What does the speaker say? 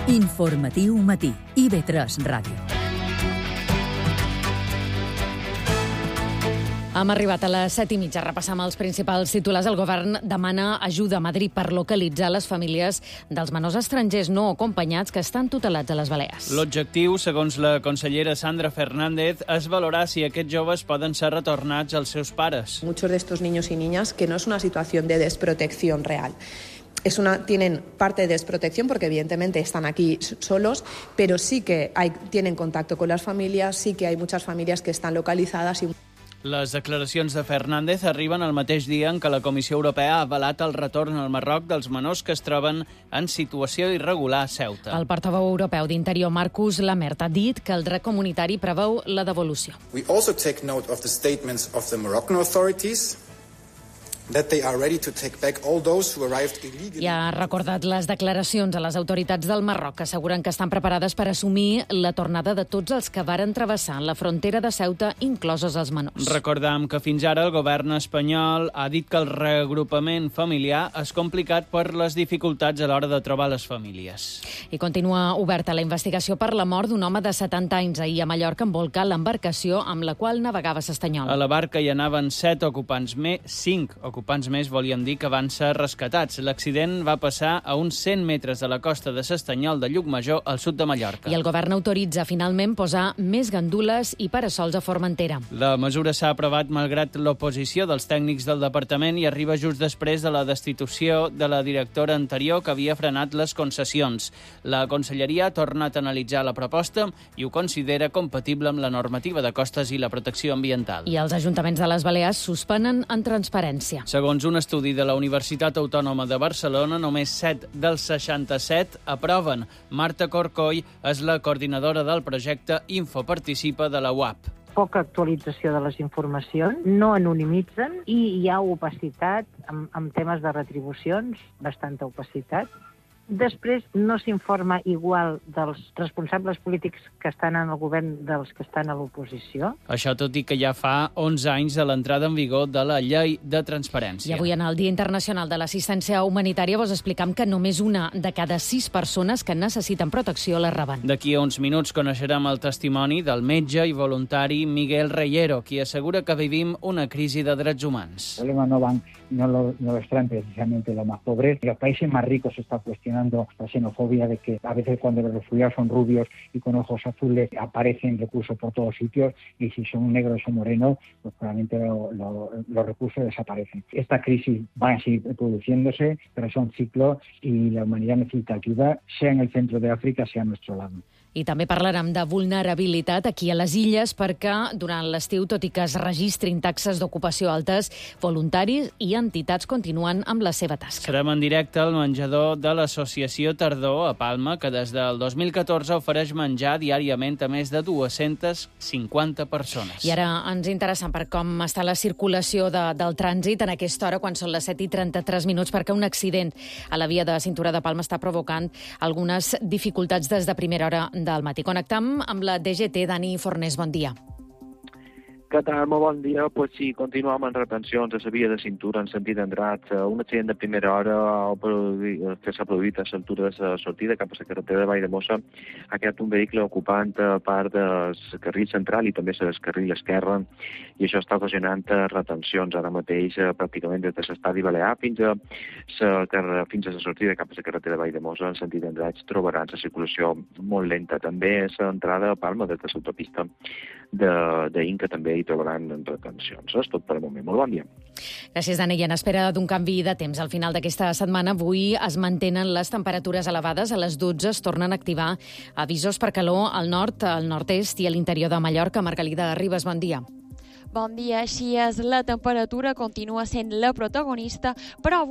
Informatiu matí, IB3 Ràdio. Hem arribat a les 7:30. Repassam els principals titulars. El govern demana ajuda a Madrid per localitzar les famílies dels menors estrangers no acompanyats que estan tutelats a les Balears. L'objectiu, segons la consellera Sandra Fernández, és valorar si aquests joves poden ser retornats als seus pares. Muchos de estos niños y niñas que no es una situación de desprotección real. Tienen parte de desprotección porque evidentemente están aquí solos, pero sí que tienen contacto con las familias, sí que hay muchas familias que están localizadas. Les declaracions de Fernández arriben el mateix dia en què la Comissió Europea ha avalat el retorn al Marroc dels menors que es troben en situació irregular a Ceuta. El portaveu europeu d'Interior, Marcus Lamert, ha dit que el dret comunitari preveu la devolució. We also take note of the statements of the Moroccan authorities that they are ready to take back all those who arrived illegally. I ha recordat les declaracions a les autoritats del Marroc que asseguren que estan preparades per assumir la tornada de tots els que varen travessar la frontera de Ceuta, inclosos els menors. Recordam que fins ara el govern espanyol ha dit que el reagrupament familiar és complicat per les dificultats a l'hora de trobar les famílies. I continua oberta la investigació per la mort d'un home de 70 anys ahir a Mallorca en volcar l'embarcació amb la qual navegava s'Estanyol. A la barca hi anaven 7 ocupants més, 5 ocupants més volíem dir que van ser rescatats. L'accident va passar a uns 100 metres de la costa de s'Estanyol de Llucmajor, al sud de Mallorca. I el govern autoritza finalment posar més gandules i parasols a Formentera. La mesura s'ha aprovat malgrat l'oposició dels tècnics del departament i arriba just després de la destitució de la directora anterior que havia frenat les concessions. La Conselleria ha tornat a analitzar la proposta i ho considera compatible amb la normativa de costes i la protecció ambiental. I els ajuntaments de les Balears suspenen en transparència. Segons un estudi de la Universitat Autònoma de Barcelona, només 7 dels 67 aproven. Marta Corcoll és la coordinadora del projecte Infoparticipa de la UAP. Poca actualització de les informacions, no anonimitzen i hi ha opacitat amb temes de retribucions, bastanta opacitat. Després no s'informa igual dels responsables polítics que estan en el govern dels que estan a l'oposició. Això tot i que ja fa 11 anys de l'entrada en vigor de la llei de transparència. I avui en el Dia Internacional de l'Assistència Humanitària vos explicam que només una de cada 6 persones que necessiten protecció la reben. D'aquí a uns minuts coneixerem el testimoni del metge i voluntari Miguel Reyero, qui assegura que vivim una crisi de drets humans. El problema no los traen precisamente los más pobres. En los países más ricos se está cuestionando la xenofobia de que a veces cuando los refugiados son rubios y con ojos azules aparecen recursos por todos sitios y si son negros o morenos, pues probablemente los recursos desaparecen. Esta crisis va a seguir produciéndose, pero son ciclos y la humanidad necesita ayuda, sea en el centro de África, sea a nuestro lado. I també parlarem de vulnerabilitat aquí a les illes perquè durant l'estiu, tot i que es registrin taxes d'ocupació altes, voluntaris i entitats continuen amb la seva tasca. Serem en directe al menjador de l'Associació Tardor a Palma, que des del 2014 ofereix menjar diàriament a més de 250 persones. I ara ens interessa per com està la circulació del trànsit en aquesta hora, quan són les 7:33, perquè un accident a la via de cintura de Palma està provocant algunes dificultats des de primera hora del matí. Connectam amb la DGT. Dani Fornés, bon dia. Què tal? Molt bon dia. Pues sí, continuem amb retencions a la via de cintura en sentit Andratx. Un accident de primera hora que s'ha produït a l'altura de la sortida cap a la carretera de Valldemossa. Ha quedat un vehicle ocupant part del carril central i també el carril esquerre, i això està ocasionant retencions ara mateix pràcticament des de l'estadi Balear fins a la sortida cap a la carretera de Valldemossa en sentit Andratx. Trobaran la circulació molt lenta. També l'entrada a Palma des de l'autopista d'Inca també hi trobaran retencions. És tot per al moment. Molt bon dia. Gràcies, Dani. I en espera d'un canvi de temps al final d'aquesta setmana, avui es mantenen les temperatures elevades. A les 12 es tornen a activar avisos per calor al nord, al nord-est i a l'interior de Mallorca. Margalida Ribas, bon dia. Bon dia. Així és, la temperatura continua sent la protagonista, però